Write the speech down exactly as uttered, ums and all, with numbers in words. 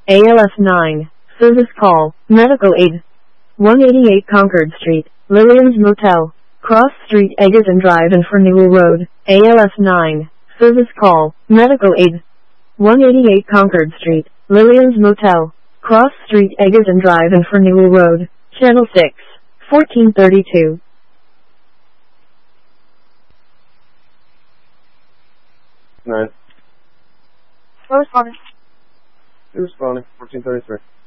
A L S nine. Service call. Medical aid. one eighty-eight Concord Street, Lillian's Motel. Cross Street, Egerton Drive and Fernewell Road. A L S nine. Service call. Medical aid. one eighty-eight Concord Street, Lillian's Motel. Cross Street, Egerton Drive and Fernewell Road. Channel six. fourteen thirty-two. Nine. Who responded? Who's responding? fourteen thirty-three.